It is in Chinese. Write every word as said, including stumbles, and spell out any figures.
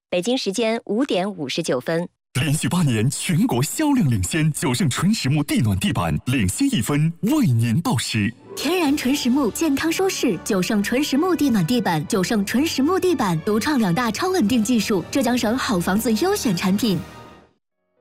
北京时间五点五十九分。 连续八年全国销量领先，九盛纯实木地暖地板领先一分，为您报时。 天然纯实木，健康舒适，九盛纯实木地暖地板，九盛纯实木地板独创两大超稳定技术，浙江省好房子优选产品。